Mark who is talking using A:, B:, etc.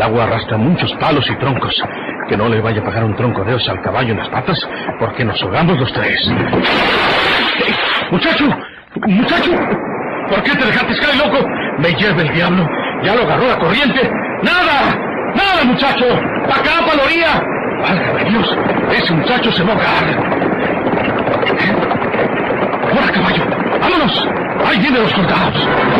A: El agua arrastra muchos palos y troncos. Que no le vaya a pagar un tronco de esos al caballo en las patas, porque nos ahogamos los tres. ¡Hey! ¡Muchacho! ¡Muchacho! ¿Por qué te dejaste caer, loco? Me lleva el diablo. Ya lo agarró la corriente. ¡Nada! ¡Nada, muchacho! ¡Pa' acá, pa' la orilla! ¡Válgame Dios! Ese muchacho se va a ahogar. ¡Ahora, caballo! ¡Vámonos! ¡Ahí vienen los soldados!